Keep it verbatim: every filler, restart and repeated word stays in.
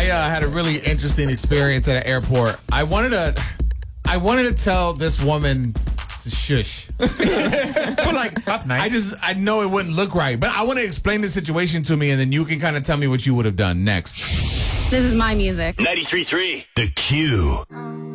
I uh, had a really interesting experience at an airport. I wanted to, I wanted to tell this woman to shush, but like That's nice. I just I know it wouldn't look right. But I want to explain the situation to me, and then you can kind of tell me what you would have done next. This is my music. ninety-three point three The Q.